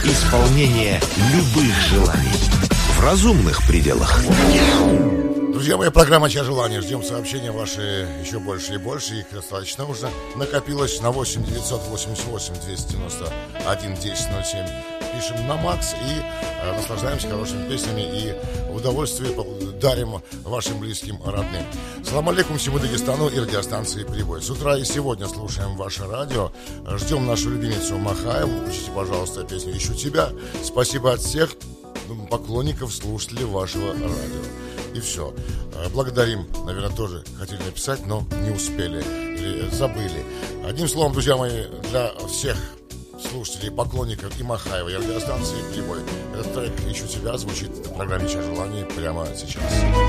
исполнение любых желаний в разумных пределах. Друзья мои, программа «Чья желание». Ждем сообщения ваши еще больше и больше. Их достаточно уже накопилось на 8 988 291 1007. Пишем на Макс и наслаждаемся хорошими песнями и удовольствие дарим вашим близким, родным. Салам алейкум всему Дагестану и радиостанции «Прибой». С утра и сегодня слушаем ваше радио. Ждем нашу любимицу Махаеву. Включите, пожалуйста, песню «Ищу тебя». Спасибо от всех поклонников, слушателей вашего радио. И все. Благодарим, наверное, тоже хотели написать, но не успели или забыли. Одним словом, друзья мои, для всех слушателей, поклонников и Махаева, и радиостанции «Прибой», этот трек «Ищу тебя» звучит в программе «Чья желание» прямо сейчас.